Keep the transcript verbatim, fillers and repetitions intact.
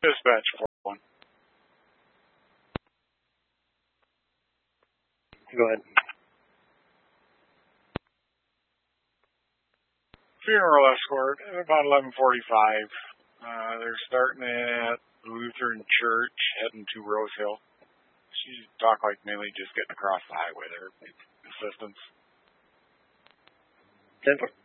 Dispatch four one. Go ahead. Funeral escort at about eleven forty-five. Uh, they're starting at Lutheran Church, heading to Rose Hill. She talked like mainly just getting across the highway there. Assistance. ten four.